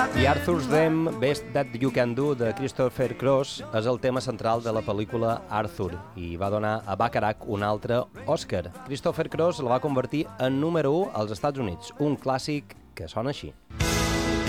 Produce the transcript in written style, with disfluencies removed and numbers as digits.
The Arthur's Them, Best That You Can Do, de Christopher Cross, és el tema central de la pel·lícula Arthur i va donar a Bacharach un altre Oscar. Christopher Cross la va convertir en número 1 als Estats Units, un clàssic que sona així.